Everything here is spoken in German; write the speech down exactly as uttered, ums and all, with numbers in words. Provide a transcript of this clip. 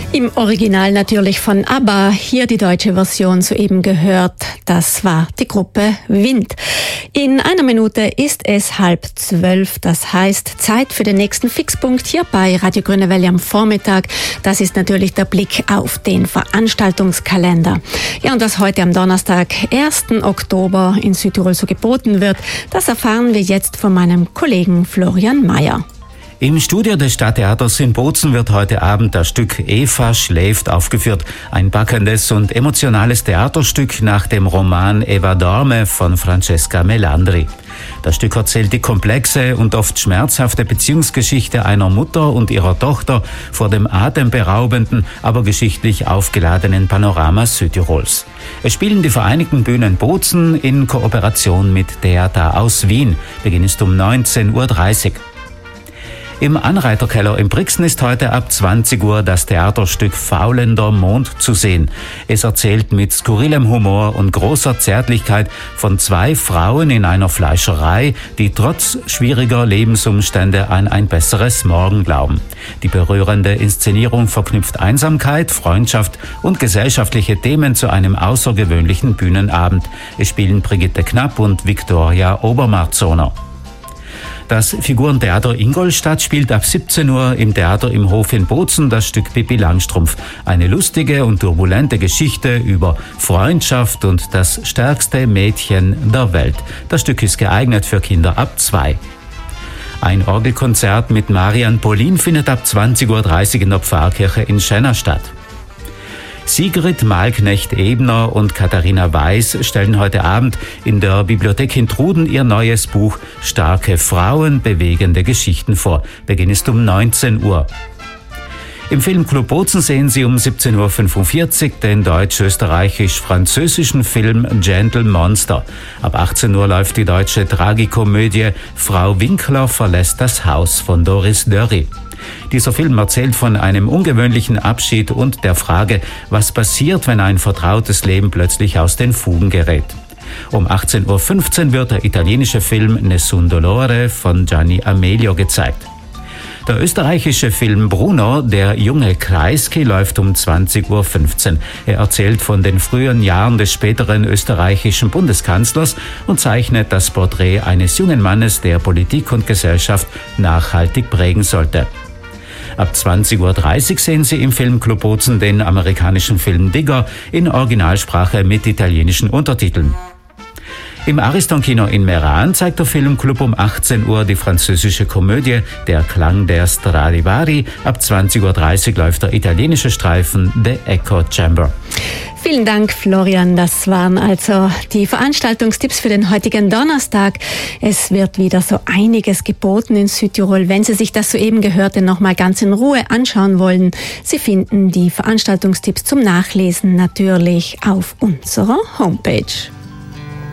Im Original natürlich von ABBA, hier die deutsche Version soeben gehört. Das war die Gruppe Wind. In einer Minute ist es halb zwölf, das heißt Zeit für den nächsten Fixpunkt hier bei Radio Grüne Welle am Vormittag. Das ist natürlich der Blick auf den Veranstaltungskalender. Ja, und was heute am Donnerstag, ersten Oktober in Südtirol so geboten wird, das erfahren wir jetzt von meinem Kollegen Florian Mayer. Im Studio des Stadttheaters in Bozen wird heute Abend das Stück Eva schläft aufgeführt. Ein packendes und emotionales Theaterstück nach dem Roman Eva dorme von Francesca Melandri. Das Stück erzählt die komplexe und oft schmerzhafte Beziehungsgeschichte einer Mutter und ihrer Tochter vor dem atemberaubenden, aber geschichtlich aufgeladenen Panorama Südtirols. Es spielen die Vereinigten Bühnen Bozen in Kooperation mit Theater aus Wien. Beginn ist um neunzehn Uhr dreißig. Im Anreiterkeller in Brixen ist heute ab zwanzig Uhr das Theaterstück Faulender Mond zu sehen. Es erzählt mit skurrilem Humor und großer Zärtlichkeit von zwei Frauen in einer Fleischerei, die trotz schwieriger Lebensumstände an ein besseres Morgen glauben. Die berührende Inszenierung verknüpft Einsamkeit, Freundschaft und gesellschaftliche Themen zu einem außergewöhnlichen Bühnenabend. Es spielen Brigitte Knapp und Viktoria Obermarzoner. Das Figurentheater Ingolstadt spielt ab siebzehn Uhr im Theater im Hof in Bozen das Stück Pippi Langstrumpf. Eine lustige und turbulente Geschichte über Freundschaft und das stärkste Mädchen der Welt. Das Stück ist geeignet für Kinder ab zwei. Ein Orgelkonzert mit Marian Pollin findet ab zwanzig Uhr dreißig in der Pfarrkirche in Schenna statt. Sigrid Malknecht-Ebner und Katharina Weiß stellen heute Abend in der Bibliothek in Truden ihr neues Buch Starke Frauen, bewegende Geschichten vor. Beginn ist um neunzehn Uhr. Im Filmclub Bozen sehen Sie um siebzehn Uhr fünfundvierzig den deutsch-österreichisch-französischen Film Gentle Monster. Ab achtzehn Uhr läuft die deutsche Tragikomödie Frau Winkler verlässt das Haus von Doris Dörri. Dieser Film erzählt von einem ungewöhnlichen Abschied und der Frage, was passiert, wenn ein vertrautes Leben plötzlich aus den Fugen gerät. Um achtzehn Uhr fünfzehn wird der italienische Film Nessun Dolore von Gianni Amelio gezeigt. Der österreichische Film Bruno, der junge Kreisky, läuft um zwanzig Uhr fünfzehn. Er erzählt von den frühen Jahren des späteren österreichischen Bundeskanzlers und zeichnet das Porträt eines jungen Mannes, der Politik und Gesellschaft nachhaltig prägen sollte. Ab zwanzig Uhr dreißig sehen Sie im Filmclub Bozen den amerikanischen Film Digger in Originalsprache mit italienischen Untertiteln. Im Ariston-Kino in Meran zeigt der Filmclub um achtzehn Uhr die französische Komödie Der Klang der Stradivari. Ab zwanzig Uhr dreißig läuft der italienische Streifen The Echo Chamber. Vielen Dank, Florian. Das waren also die Veranstaltungstipps für den heutigen Donnerstag. Es wird wieder so einiges geboten in Südtirol. Wenn Sie sich das soeben Gehörte noch mal ganz in Ruhe anschauen wollen, Sie finden die Veranstaltungstipps zum Nachlesen natürlich auf unserer Homepage.